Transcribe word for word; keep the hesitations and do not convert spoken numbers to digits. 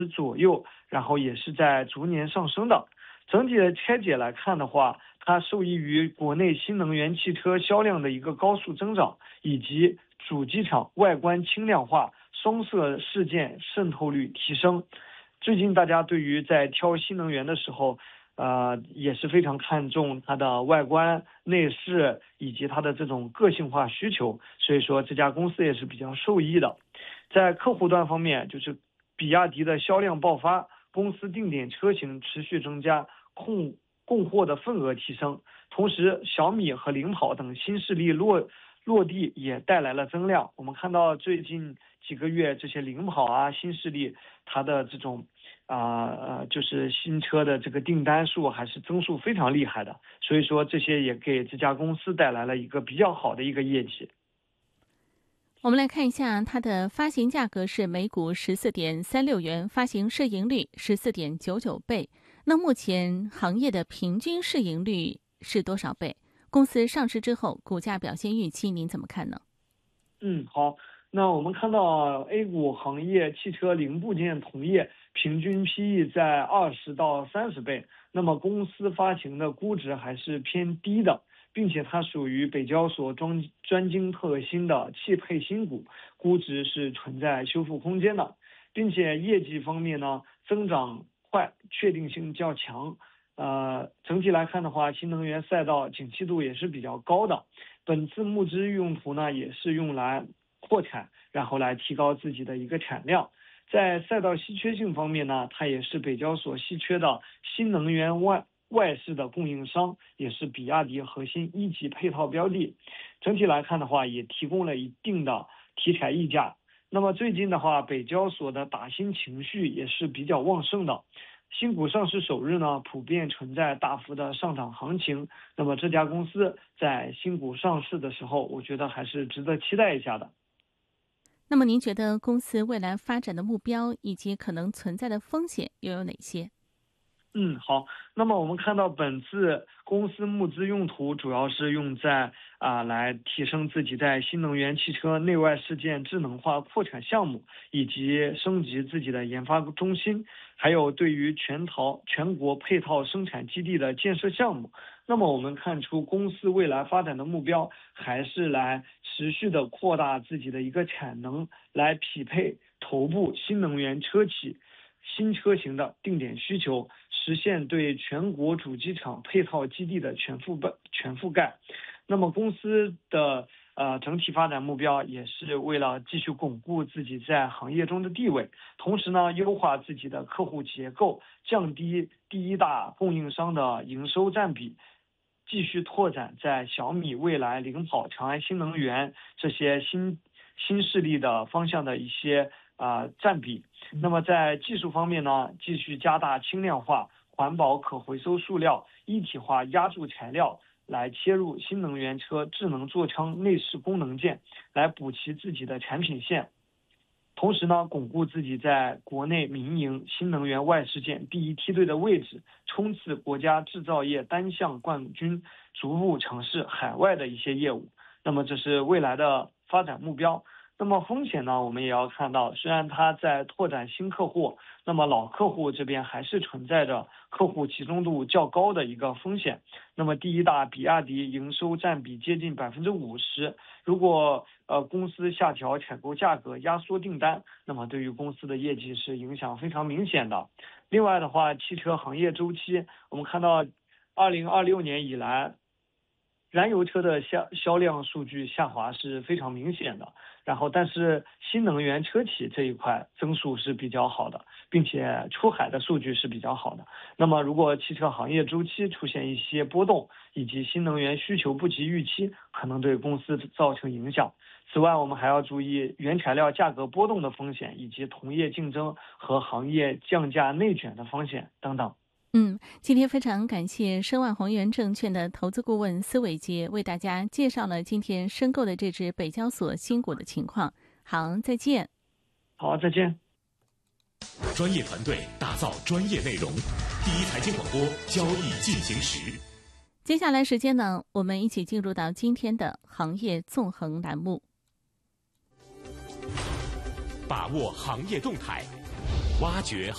左右，然后也是在逐年上升的。整体的拆解来看的话，它受益于国内新能源汽车销量的一个高速增长，以及主机厂外观轻量化、双色饰件渗透率提升。最近大家对于在挑新能源的时候，呃，也是非常看重它的外观、内饰以及它的这种个性化需求，所以说这家公司也是比较受益的。在客户端方面，就是比亚迪的销量爆发，公司定点车型持续增加，供供货的份额提升，同时小米和领跑等新势力落落地也带来了增量。我们看到最近几个月这些领跑啊、新势力，它的这种啊呃就是新车的这个订单数还是增速非常厉害的，所以说这些也给这家公司带来了一个比较好的一个业绩。 我们来看一下它的发行价格是每股十四点三六元，发行市盈率十四点九九倍。那目前行业的平均市盈率是多少倍？公司上市之后股价表现预期您怎么看呢？ 嗯，好，那我们看到 A 股行业汽车零部件同业平均 P E 在二十到三十倍，那么公司发行的估值还是偏低的，并且它属于北交所专专精特新的汽配新股，估值是存在修复空间的，并且业绩方面呢，增长快，确定性较强。呃，整体来看的话，新能源赛道景气度也是比较高的。本次募资用途呢，也是用来扩产，然后来提高自己的一个产量。在赛道稀缺性方面呢，它也是北交所稀缺的新能源外外饰的供应商，也是比亚迪核心一级配套标的。整体来看的话，也提供了一定的题材溢价。那么最近的话，北交所的打新情绪也是比较旺盛的。新股上市首日呢，普遍存在大幅的上涨行情。那么这家公司在新股上市的时候，我觉得还是值得期待一下的。 那么您觉得公司未来发展的目标以及可能存在的风险又有哪些？ 嗯，好。那么我们看到本次公司募资用途主要是用在啊、呃、来提升自己在新能源汽车内外饰件智能化扩产项目，以及升级自己的研发中心，还有对于全套全国配套生产基地的建设项目。那么我们看出公司未来发展的目标还是来持续的扩大自己的一个产能，来匹配头部新能源车企新车型的定点需求，实现对全国主机厂配套基地的全覆盖全覆盖。那么公司的呃整体发展目标也是为了继续巩固自己在行业中的地位，同时呢优化自己的客户结构，降低第一大供应商的营收占比，继续拓展在小米、蔚来、领跑、长安新能源这些新新势力的方向的一些啊、呃、占比。那么在技术方面呢，继续加大轻量化、环保可回收塑料、一体化压铸材料，来切入新能源车智能座舱内饰功能件，来补齐自己的产品线。同时呢，巩固自己在国内民营新能源外饰件第一梯队的位置，冲刺国家制造业单项冠军，逐步尝试海外的一些业务。那么这是未来的发展目标。那么风险呢，我们也要看到，虽然它在拓展新客户，那么老客户这边还是存在着客户集中度较高的一个风险。那么第一大比亚迪营收占比接近百分之五十，如果呃公司下调采购价格、压缩订单，那么对于公司的业绩是影响非常明显的。另外的话，汽车行业周期，我们看到二零二六年以来，燃油车的销销量数据下滑是非常明显的，然后但是新能源车企这一块增速是比较好的，并且出海的数据是比较好的。那么如果汽车行业周期出现一些波动，以及新能源需求不及预期，可能对公司造成影响。此外，我们还要注意原材料价格波动的风险，以及同业竞争和行业降价内卷的风险等等。 嗯，今天非常感谢申万宏源证券的投资顾问司伟杰为大家介绍了今天申购的这只北交所新股的情况。好，再见。 好，再见。 专业团队打造专业内容，第一财经广播，交易进行时。 接下来时间呢，我们一起进入到今天的行业纵横栏目， 把握行业动态， 挖掘